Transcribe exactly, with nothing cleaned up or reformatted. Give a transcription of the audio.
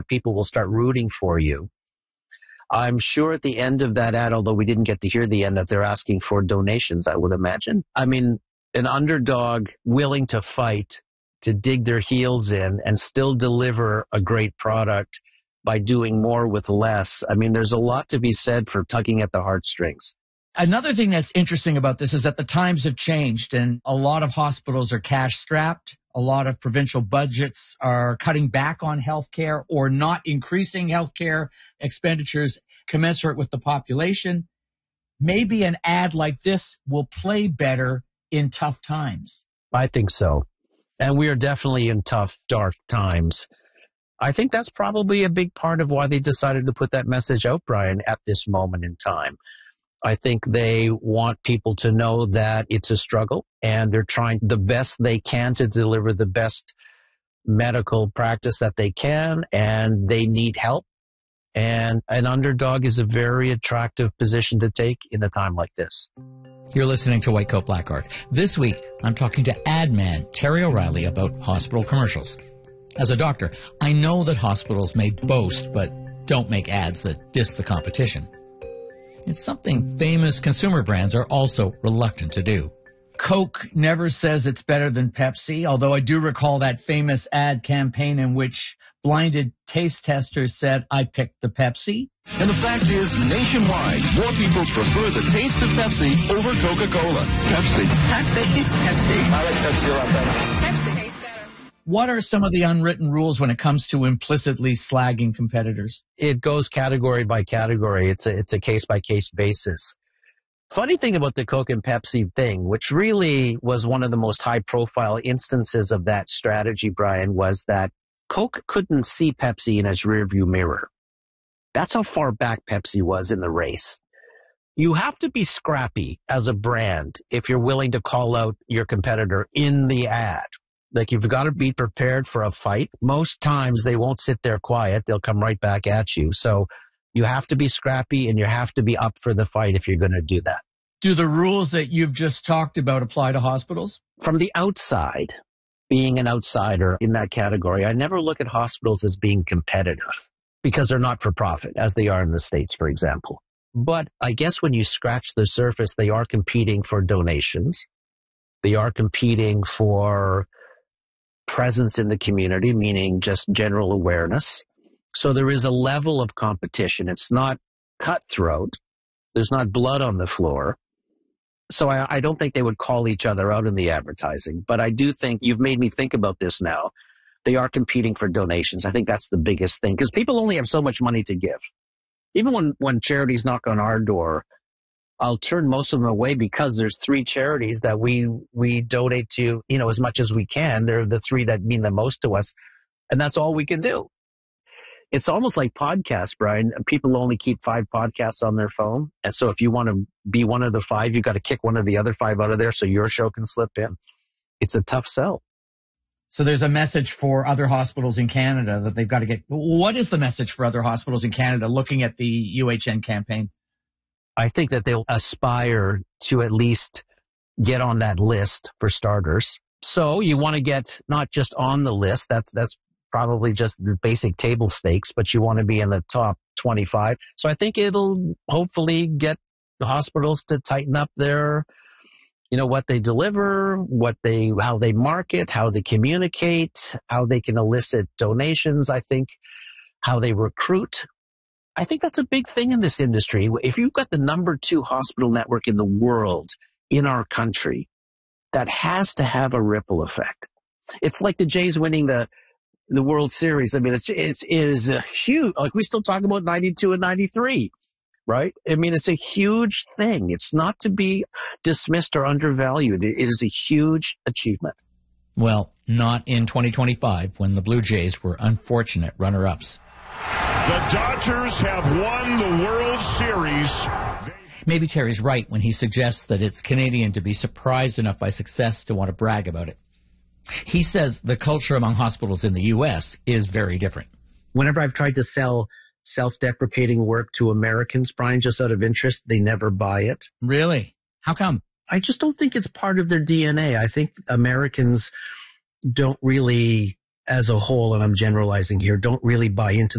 people will start rooting for you. I'm sure at the end of that ad, although we didn't get to hear the end, that they're asking for donations, I would imagine. I mean, an underdog willing to fight, to dig their heels in and still deliver a great product by doing more with less. I mean, there's a lot to be said for tugging at the heartstrings. Another thing that's interesting about this is that the times have changed and a lot of hospitals are cash strapped. A lot of provincial budgets are cutting back on healthcare or not increasing healthcare expenditures commensurate with the population. Maybe an ad like this will play better in tough times. I think so. And we are definitely in tough, dark times. I think that's probably a big part of why they decided to put that message out, Brian, at this moment in time. I think they want people to know that it's a struggle and they're trying the best they can to deliver the best medical practice that they can, and they need help. And an underdog is a very attractive position to take in a time like this. You're listening to White Coat Black Art. This week, I'm talking to ad man Terry O'Reilly about hospital commercials. As a doctor, I know that hospitals may boast, but don't make ads that diss the competition. It's something famous consumer brands are also reluctant to do. Coke never says it's better than Pepsi, although I do recall that famous ad campaign in which blinded taste testers said, I picked the Pepsi. And the fact is, nationwide, more people prefer the taste of Pepsi over Coca-Cola. Pepsi. Pepsi. Pepsi. I like Pepsi a lot better. Pepsi tastes better. What are some of the unwritten rules when it comes to implicitly slagging competitors? It goes category by category. It's a, it's a case-by-case basis. Funny thing about the Coke and Pepsi thing, which really was one of the most high-profile instances of that strategy, Brian, was that Coke couldn't see Pepsi in its rearview mirror. That's how far back Pepsi was in the race. You have to be scrappy as a brand if you're willing to call out your competitor in the ad. Like, you've got to be prepared for a fight. Most times they won't sit there quiet. They'll come right back at you. So you have to be scrappy and you have to be up for the fight if you're going to do that. Do the rules that you've just talked about apply to hospitals? From the outside, being an outsider in that category, I never look at hospitals as being competitive because they're not for profit, as they are in the States, for example. But I guess when you scratch the surface, they are competing for donations. They are competing for presence in the community, meaning just general awareness. So there is a level of competition. It's not cutthroat. There's not blood on the floor. So I, I don't think they would call each other out in the advertising. But I do think you've made me think about this now. They are competing for donations. I think that's the biggest thing because people only have so much money to give. Even when, when charities knock on our door, I'll turn most of them away because there's three charities that we we donate to, you know, as much as we can. They're the three that mean the most to us, and that's all we can do. It's almost like podcasts, Brian. People only keep five podcasts on their phone, and so if you want to be one of the five, you've got to kick one of the other five out of there so your show can slip in. It's a tough sell. So there's a message for other hospitals in Canada that they've got to get. What is the message for other hospitals in Canada looking at the U H N campaign? I think that they'll aspire to at least get on that list for starters. So you want to get not just on the list. That's, that's probably just the basic table stakes, but you want to be in the top twenty-five. So I think it'll hopefully get the hospitals to tighten up their, you know, what they deliver, what they, how they market, how they communicate, how they can elicit donations. I think how they recruit. I think that's a big thing in this industry. If you've got the number two hospital network in the world, in our country, that has to have a ripple effect. It's like the Jays winning the the World Series. I mean, it's it's it is a huge. Like, we still talk about ninety-two and ninety-three, right? I mean, it's a huge thing. It's not to be dismissed or undervalued. It is a huge achievement. Well, not in twenty twenty-five when the Blue Jays were unfortunate runner-ups. The Dodgers have won the World Series. Maybe Terry's right when he suggests that it's Canadian to be surprised enough by success to want to brag about it. He says the culture among hospitals in the U S is very different. Whenever I've tried to sell self-deprecating work to Americans, Brian, just out of interest, they never buy it. Really? How come? I just don't think it's part of their D N A. I think Americans don't really, as a whole, and I'm generalizing here, don't really buy into